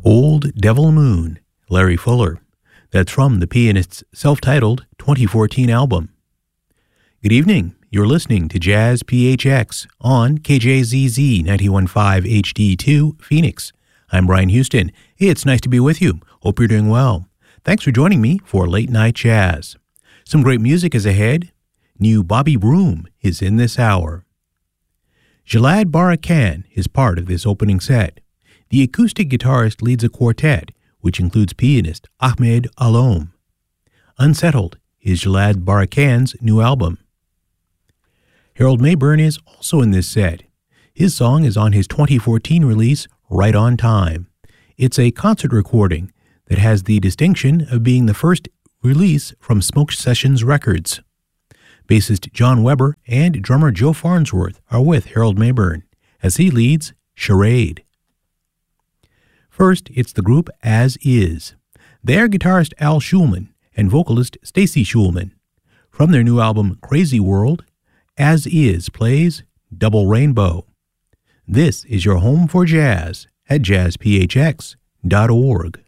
Old Devil Moon, Larry Fuller. That's from the pianist's self-titled 2014 album. Good evening. You're listening to Jazz PHX on KJZZ 91.5 HD2 Phoenix. I'm Brian Houston. It's nice to be with you. Hope you're doing well. Thanks for joining me for Late Night Jazz. Some great music is ahead. New Bobby Broom is in this hour. Jalad Barakan is part of this opening set. The acoustic guitarist leads a quartet, which includes pianist Ahmed Alom. Unsettled is Jalad Barakan's new album. Harold Mayburn is also in this set. His song is on his 2014 release, Right on Time. It's a concert recording that has the distinction of being the first release from Smoke Sessions Records. Bassist John Weber and drummer Joe Farnsworth are with Harold Mayburn as he leads Charade. First, it's the group As Is. They're guitarist Al Schulman and vocalist Stacy Schulman. From their new album Crazy World, As Is plays Double Rainbow. This is your home for jazz at jazzphx.org.